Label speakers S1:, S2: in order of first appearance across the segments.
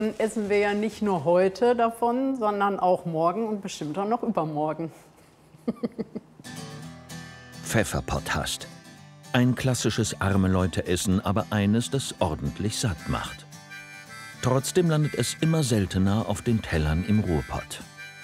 S1: Dann essen wir ja nicht nur heute davon, sondern auch morgen und bestimmt auch noch übermorgen.
S2: Pfefferpotthast. Ein klassisches Arme-Leute-Essen, aber eines, das ordentlich satt macht. Trotzdem landet es immer seltener auf den Tellern im Ruhrpott.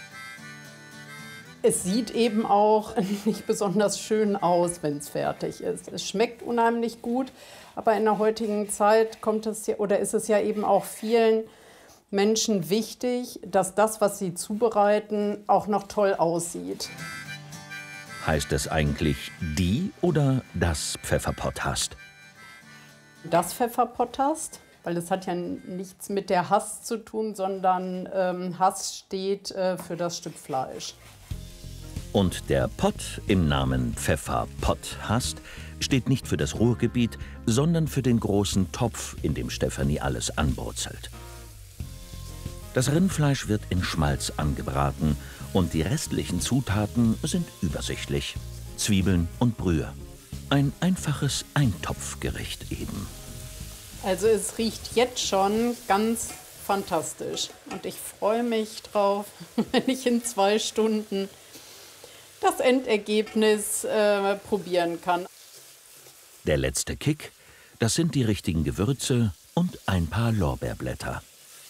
S1: Es sieht eben auch nicht besonders schön aus, wenn es fertig ist. Es schmeckt unheimlich gut, aber in der heutigen Zeit ist es ja eben auch vielen Menschen wichtig, dass das, was sie zubereiten, auch noch toll aussieht.
S2: Heißt es eigentlich die oder das Pfefferpotthast?
S1: Das Pfefferpotthast, weil es hat ja nichts mit der Hast zu tun, sondern Hast steht für das Stück Fleisch.
S2: Und der Pott im Namen Pfefferpotthast steht nicht für das Ruhrgebiet, sondern für den großen Topf, in dem Stefanie alles anbrutzelt. Das Rindfleisch wird in Schmalz angebraten und die restlichen Zutaten sind übersichtlich. Zwiebeln und Brühe. Ein einfaches Eintopfgericht eben.
S1: Also es riecht jetzt schon ganz fantastisch und ich freue mich drauf, wenn ich in 2 Stunden das Endergebnis probieren kann.
S2: Der letzte Kick, das sind die richtigen Gewürze und ein paar Lorbeerblätter.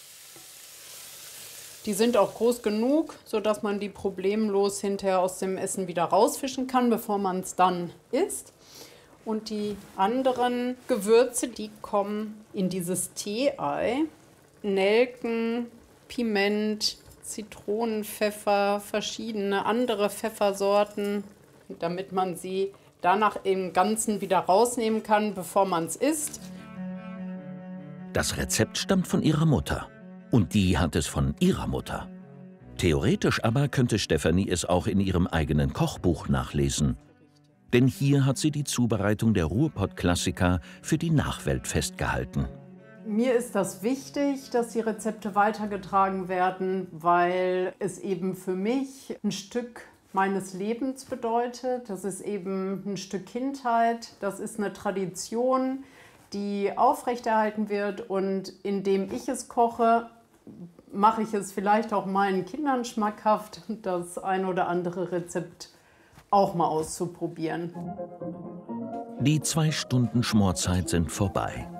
S1: Die sind auch groß genug, sodass man die problemlos hinterher aus dem Essen wieder rausfischen kann, bevor man es dann isst. Und die anderen Gewürze, die kommen in dieses Tee-Ei. Nelken, Piment, Zitronenpfeffer, verschiedene andere Pfeffersorten, damit man sie danach im Ganzen wieder rausnehmen kann, bevor man es isst.
S2: Das Rezept stammt von ihrer Mutter. Und die hat es von ihrer Mutter. Theoretisch aber könnte Stefanie es auch in ihrem eigenen Kochbuch nachlesen. Denn hier hat sie die Zubereitung der Ruhrpott-Klassiker für die Nachwelt festgehalten.
S1: Mir ist das wichtig, dass die Rezepte weitergetragen werden, weil es eben für mich ein Stück meines Lebens bedeutet. Das ist eben ein Stück Kindheit, das ist eine Tradition, die aufrechterhalten wird. Und indem ich es koche, mache ich es vielleicht auch meinen Kindern schmackhaft, das ein oder andere Rezept auch mal auszuprobieren.
S2: Die 2 Stunden Schmorzeit sind vorbei.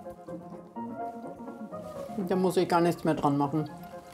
S1: Da muss ich gar nichts mehr dran machen.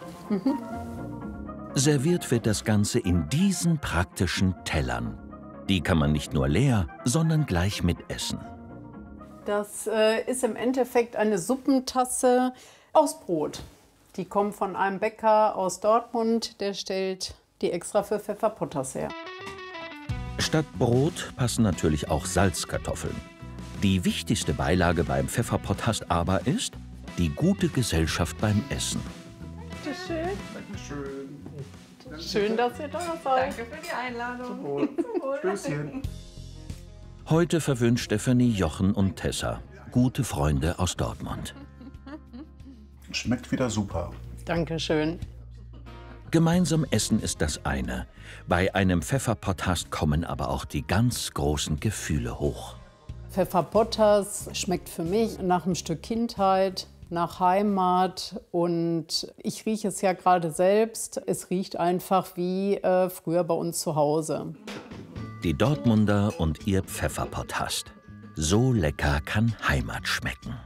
S2: Serviert wird das Ganze in diesen praktischen Tellern. Die kann man nicht nur leer, sondern gleich mitessen.
S1: Das ist im Endeffekt eine Suppentasse aus Brot. Die kommt von einem Bäcker aus Dortmund, der stellt die extra für Pfefferpotthast her.
S2: Statt Brot passen natürlich auch Salzkartoffeln. Die wichtigste Beilage beim Pfefferpotthast aber ist die gute Gesellschaft beim Essen.
S1: Bitte schön.
S3: Dankeschön.
S1: Schön, dass ihr da seid.
S3: Danke für die Einladung.
S1: Zum Wohl.
S3: Stößchen.
S2: Heute verwöhnt Stefanie Jochen und Tessa, gute Freunde aus Dortmund.
S4: Schmeckt wieder super.
S1: Dankeschön.
S2: Gemeinsam essen ist das eine. Bei einem Pfefferpotthast kommen aber auch die ganz großen Gefühle hoch.
S1: Pfefferpotthast schmeckt für mich nach einem Stück Kindheit, nach Heimat und ich rieche es ja gerade selbst. Es riecht einfach wie früher bei uns zu Hause.
S2: Die Dortmunder und ihr Pfefferpotthast. So lecker kann Heimat schmecken.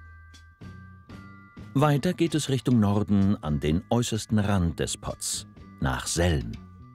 S2: Weiter geht es Richtung Norden an den äußersten Rand des Potts, nach Selm.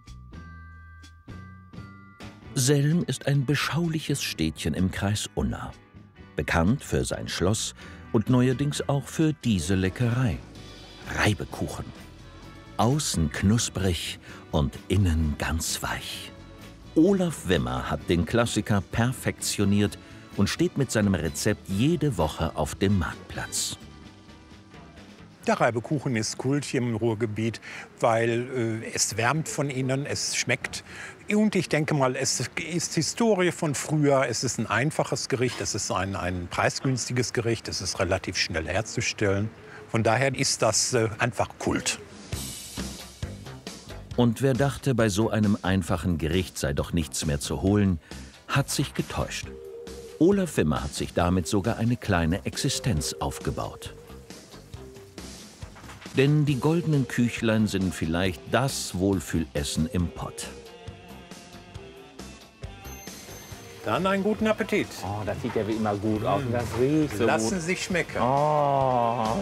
S2: Selm ist ein beschauliches Städtchen im Kreis Unna. Bekannt für sein Schloss und neuerdings auch für diese Leckerei: Reibekuchen. Außen knusprig und innen ganz weich. Olaf Wimmer hat den Klassiker perfektioniert und steht mit seinem Rezept jede Woche auf dem Marktplatz.
S5: Der Reibekuchen ist Kult hier im Ruhrgebiet, weil es wärmt von innen, es schmeckt. Und ich denke mal, es ist Historie von früher. Es ist ein einfaches Gericht, es ist ein preisgünstiges Gericht, es ist relativ schnell herzustellen. Von daher ist das einfach Kult.
S2: Und wer dachte, bei so einem einfachen Gericht sei doch nichts mehr zu holen, hat sich getäuscht. Olaf Wimmer hat sich damit sogar eine kleine Existenz aufgebaut. Denn die goldenen Küchlein sind vielleicht das Wohlfühlessen im Pott.
S5: Dann einen guten Appetit.
S6: Oh, das sieht ja wie immer gut aus. Und das riecht so
S5: Lassen
S6: gut.
S5: Sie sich schmecken.
S6: Oh.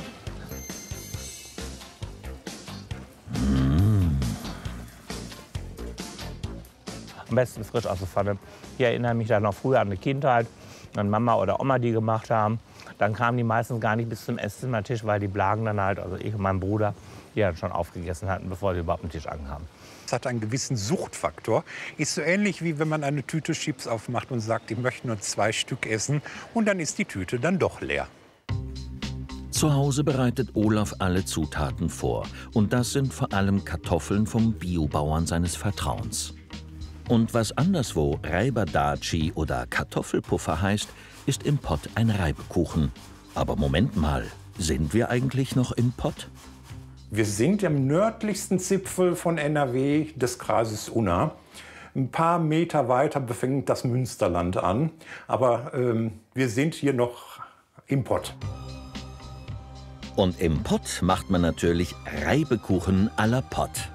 S6: Am besten frisch aus der Pfanne. Ich erinnere mich da noch früher an die Kindheit, an Mama oder Oma, die gemacht haben. Dann kamen die meistens gar nicht bis zum Esszimmertisch, weil die Blagen dann halt, also ich und mein Bruder, die dann schon aufgegessen hatten, bevor sie überhaupt den Tisch ankamen.
S5: Es hat einen gewissen Suchtfaktor. Ist so ähnlich, wie wenn man eine Tüte Chips aufmacht und sagt, ich möchte nur 2 Stück essen. Und dann ist die Tüte dann doch leer.
S2: Zu Hause bereitet Olaf alle Zutaten vor. Und das sind vor allem Kartoffeln vom Biobauern seines Vertrauens. Und was anderswo Reibadaci oder Kartoffelpuffer heißt, ist im Pott ein Reibekuchen. Aber Moment mal, sind wir eigentlich noch im Pott?
S5: Wir sind am nördlichsten Zipfel von NRW des Kreises Unna. Ein paar Meter weiter fängt das Münsterland an. Aber wir sind hier noch im Pott.
S2: Und im Pott macht man natürlich Reibekuchen à la Pott.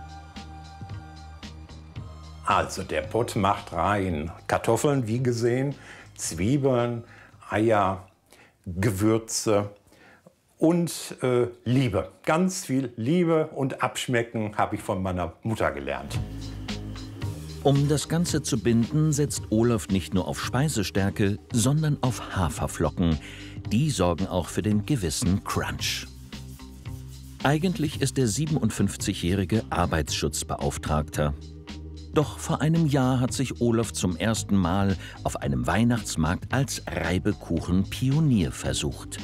S5: Also der Pott macht rein Kartoffeln, wie gesehen, Zwiebeln, Eier, Gewürze und Liebe. Ganz viel Liebe und Abschmecken habe ich von meiner Mutter gelernt.
S2: Um das Ganze zu binden, setzt Olaf nicht nur auf Speisestärke, sondern auf Haferflocken. Die sorgen auch für den gewissen Crunch. Eigentlich ist der 57-jährige Arbeitsschutzbeauftragter. Doch vor einem Jahr hat sich Olaf zum ersten Mal auf einem Weihnachtsmarkt als Reibekuchen-Pionier versucht.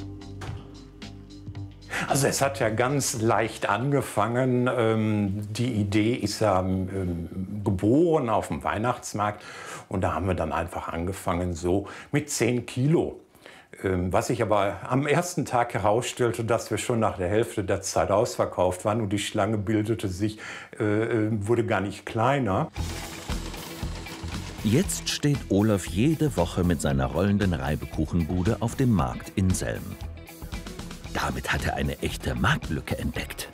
S5: Also es hat ja ganz leicht angefangen. Die Idee ist ja geboren auf dem Weihnachtsmarkt. Und da haben wir dann einfach angefangen so mit 10 Kilo. Was sich aber am ersten Tag herausstellte, dass wir schon nach der Hälfte der Zeit ausverkauft waren und die Schlange bildete sich, wurde gar nicht kleiner.
S2: Jetzt steht Olaf jede Woche mit seiner rollenden Reibekuchenbude auf dem Markt in Selm. Damit hat er eine echte Marktlücke entdeckt.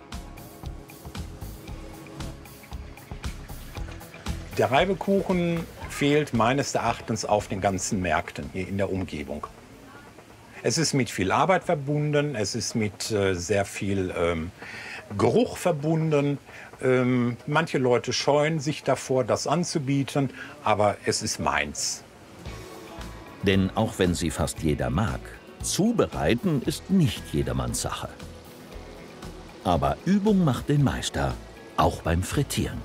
S5: Der Reibekuchen fehlt meines Erachtens auf den ganzen Märkten hier in der Umgebung. Es ist mit viel Arbeit verbunden, es ist mit sehr viel Geruch verbunden. Manche Leute scheuen sich davor, das anzubieten, aber es ist meins.
S2: Denn auch wenn sie fast jeder mag, zubereiten ist nicht jedermanns Sache. Aber Übung macht den Meister, auch beim Frittieren.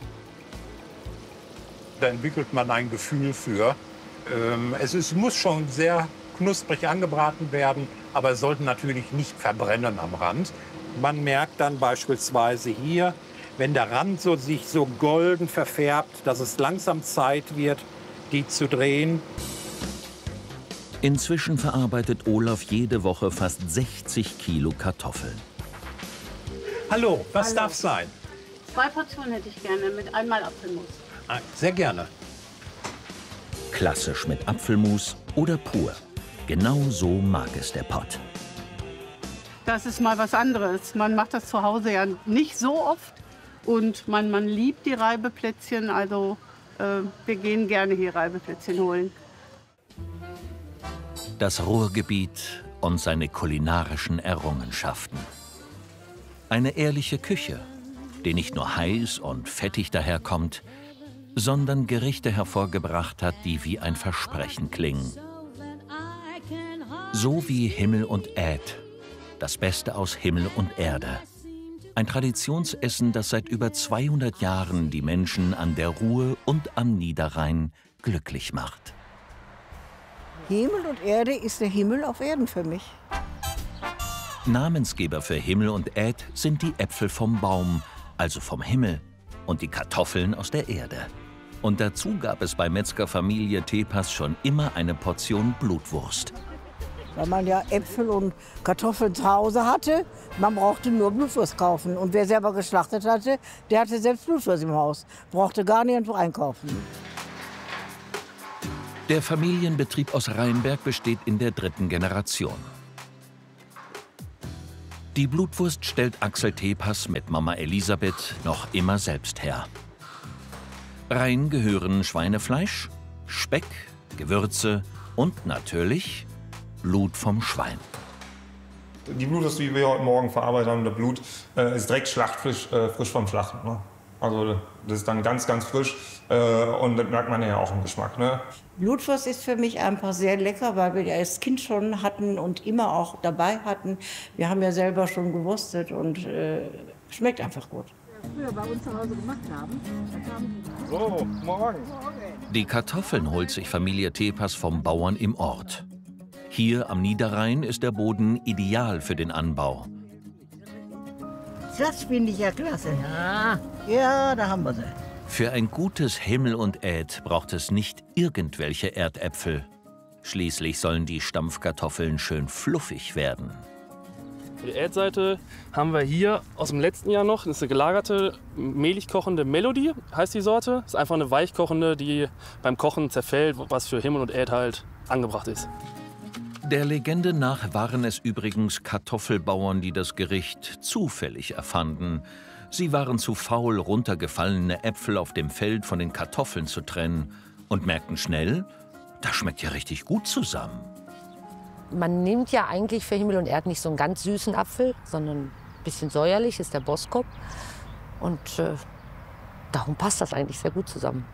S5: Da entwickelt man ein Gefühl für. Muss schon sehr knusprig angebraten werden, aber es sollte natürlich nicht verbrennen am Rand. Man merkt dann beispielsweise hier, wenn der Rand sich so golden verfärbt, dass es langsam Zeit wird, die zu drehen.
S2: Inzwischen verarbeitet Olaf jede Woche fast 60 Kilo Kartoffeln.
S5: Hallo, was
S7: Hallo.
S5: darf sein?
S7: 2 Portionen hätte ich gerne mit einmal Apfelmus.
S5: Sehr gerne.
S2: Klassisch mit Apfelmus oder pur. Genau so mag es der Pott.
S7: Das ist mal was anderes. Man macht das zu Hause ja nicht so oft. Und man liebt die Reibeplätzchen. Also wir gehen gerne hier Reibeplätzchen holen.
S2: Das Ruhrgebiet und seine kulinarischen Errungenschaften. Eine ehrliche Küche, die nicht nur heiß und fettig daherkommt, sondern Gerichte hervorgebracht hat, die wie ein Versprechen klingen. So wie Himmel und Äd, das Beste aus Himmel und Erde. Ein Traditionsessen, das seit über 200 Jahren die Menschen an der Ruhr und am Niederrhein glücklich macht.
S8: Himmel und Erde ist der Himmel auf Erden für mich.
S2: Namensgeber für Himmel und Äd sind die Äpfel vom Baum, also vom Himmel, und die Kartoffeln aus der Erde. Und dazu gab es bei Metzgerfamilie Tepas schon immer eine Portion Blutwurst.
S8: Weil man ja Äpfel und Kartoffeln zu Hause hatte, man brauchte nur Blutwurst kaufen. Und wer selber geschlachtet hatte, der hatte selbst Blutwurst im Haus. Brauchte gar nirgendwo einkaufen.
S2: Der Familienbetrieb aus Rheinberg besteht in der 3. Generation. Die Blutwurst stellt Axel Tepas mit Mama Elisabeth noch immer selbst her. Rein gehören Schweinefleisch, Speck, Gewürze und natürlich Blut vom Schwein.
S9: Die Blutwurst, die wir heute Morgen verarbeitet haben, das Blut ist direkt schlachtfrisch, frisch vom Schlachten. Ne? Also das ist dann ganz, ganz frisch und das merkt man ja auch im Geschmack. Ne?
S8: Blutwurst ist für mich einfach sehr lecker, weil wir die als Kind schon hatten und immer auch dabei hatten. Wir haben ja selber schon gewurstet und schmeckt einfach gut. Früher bei uns zu Hause gemacht haben.
S9: So, morgen.
S2: Die Kartoffeln holt sich Familie Tepas vom Bauern im Ort. Hier am Niederrhein ist der Boden ideal für den Anbau.
S8: Das finde ich ja klasse. Ja, da haben wir sie.
S2: Für ein gutes Himmel und Äd braucht es nicht irgendwelche Erdäpfel. Schließlich sollen die Stampfkartoffeln schön fluffig werden.
S10: Die Ädseite haben wir hier aus dem letzten Jahr noch. Das ist eine gelagerte, mehlig kochende Melody, heißt die Sorte. Das ist einfach eine weichkochende, die beim Kochen zerfällt, was für Himmel und Äd halt angebracht ist.
S2: Der Legende nach waren es übrigens Kartoffelbauern, die das Gericht zufällig erfanden. Sie waren zu faul, runtergefallene Äpfel auf dem Feld von den Kartoffeln zu trennen und merkten schnell, das schmeckt ja richtig gut zusammen.
S11: Man nimmt ja eigentlich für Himmel und Erd nicht so einen ganz süßen Apfel, sondern ein bisschen säuerlich ist der Boskop. Und darum passt das eigentlich sehr gut zusammen.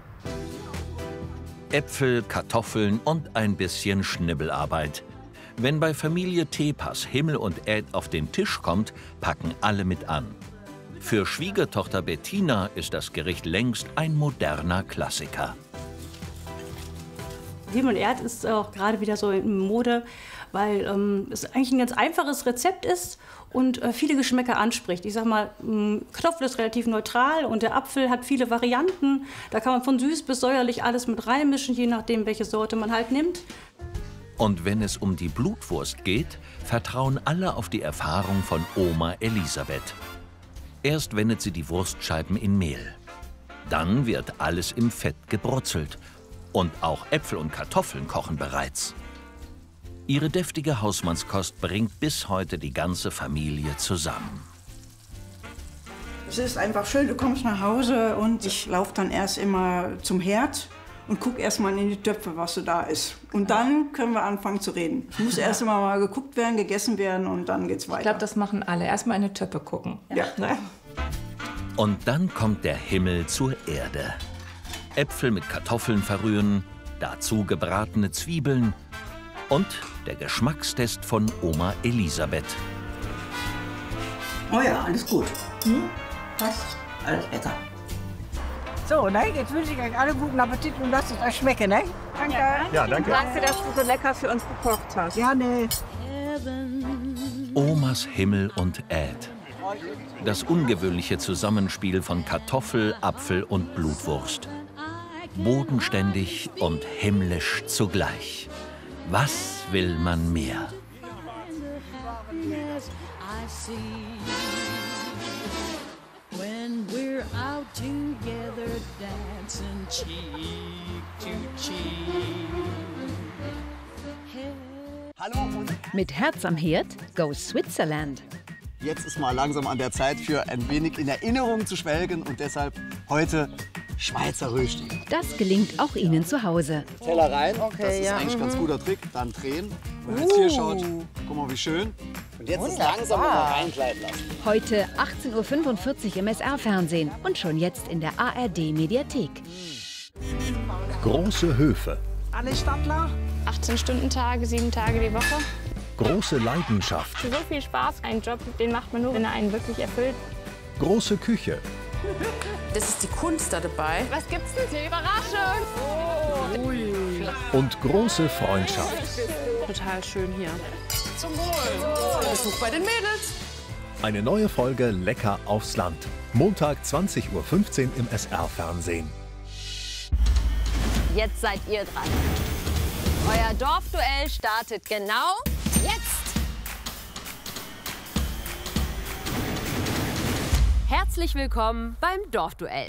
S2: Äpfel, Kartoffeln und ein bisschen Schnibbelarbeit. Wenn bei Familie Tepas Himmel und Äd auf den Tisch kommt, packen alle mit an. Für Schwiegertochter Bettina ist das Gericht längst ein moderner Klassiker.
S12: Himmel und Erd ist auch gerade wieder so in Mode, weil es eigentlich ein ganz einfaches Rezept ist und viele Geschmäcker anspricht. Ich sag mal, Kartoffel ist relativ neutral und der Apfel hat viele Varianten. Da kann man von süß bis säuerlich alles mit reinmischen, je nachdem, welche Sorte man halt nimmt.
S2: Und wenn es um die Blutwurst geht, vertrauen alle auf die Erfahrung von Oma Elisabeth. Erst wendet sie die Wurstscheiben in Mehl. Dann wird alles im Fett gebrutzelt. Und auch Äpfel und Kartoffeln kochen bereits. Ihre deftige Hausmannskost bringt bis heute die ganze Familie zusammen.
S13: Es ist einfach schön, du kommst nach Hause und ich laufe dann erst immer zum Herd und gucke erst mal in die Töpfe, was so da ist. Und dann können wir anfangen zu reden. Es muss erst mal geguckt werden, gegessen werden und dann geht's weiter.
S14: Ich glaube, das machen alle. Erst mal in die Töpfe gucken.
S13: Ja.
S2: Und dann kommt der Himmel zur Erde. Äpfel mit Kartoffeln verrühren, dazu gebratene Zwiebeln und der Geschmackstest von Oma Elisabeth.
S8: Oh ja, alles gut. Passt, alles lecker. So, ne? Jetzt wünsche ich euch alle guten Appetit und lasst es euch schmecken, ne? Danke.
S9: Ja, danke.
S14: Danke, dass du so lecker für uns gekocht hast.
S8: Gerne.
S2: Omas Himmel und Äd. Das ungewöhnliche Zusammenspiel von Kartoffel, Apfel und Blutwurst. Bodenständig und himmlisch zugleich. Was will man mehr?
S15: Hallo.
S16: Mit Herz am Herd, go Switzerland.
S15: Jetzt ist mal langsam an der Zeit für ein wenig in Erinnerung zu schwelgen und deshalb heute Schweizer Rösti.
S16: Das gelingt auch Ihnen zu Hause.
S15: Teller rein,
S8: Okay,
S15: das ist
S8: ja.
S15: eigentlich ein ganz guter Trick. Dann drehen. Wenn man jetzt hier schaut, guck mal, wie schön. Und jetzt ist langsam mal reingleiten lassen.
S16: Heute 18:45 Uhr im SR-Fernsehen und schon jetzt in der ARD-Mediathek.
S17: Große Höfe,
S13: Alle Stadtler?
S18: 18-Stunden-Tage, 7 Tage die Woche.
S17: große Leidenschaft,
S18: So viel Spaß. Ein Job, den macht man nur, wenn er einen wirklich erfüllt.
S17: große Küche
S19: Das ist die Kunst da dabei.
S18: Was gibt's denn? Eine Überraschung!
S19: Ui.
S17: und große Freundschaft.
S19: Total schön hier. Zum Wohl. Besuch bei den Mädels.
S17: Eine neue Folge Lecker aufs Land. Montag 20:15 Uhr im SR-Fernsehen.
S20: Jetzt seid ihr dran. Euer Dorfduell startet genau jetzt. Herzlich willkommen beim Dorfduell.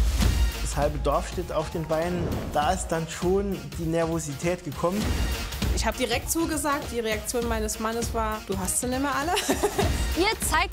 S21: Das halbe Dorf steht auf den Beinen. Da ist dann schon die Nervosität gekommen. Ich habe direkt zugesagt. Die Reaktion meines Mannes war, du hast sie nicht mehr alle.
S20: Ihr zeigt